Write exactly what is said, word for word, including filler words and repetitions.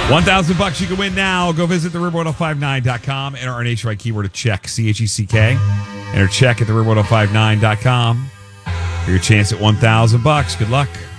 one thousand bucks you can win now. Go visit the river ten fifty-nine dot com. Enter our nationwide keyword of check, C H E C K. Enter check at the river ten fifty-nine dot com for your chance at one thousand bucks. Good luck.